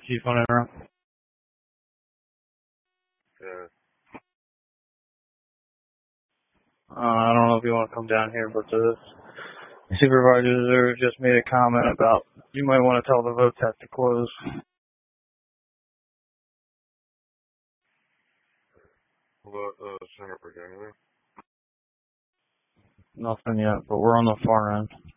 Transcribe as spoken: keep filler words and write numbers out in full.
Chief on interim. Yeah. Uh, I don't know if you want to come down here, but the supervisor just made a comment about you might want to tell the vote test to close. What, uh, Center Virginia? Nothing yet, but we're on the far end.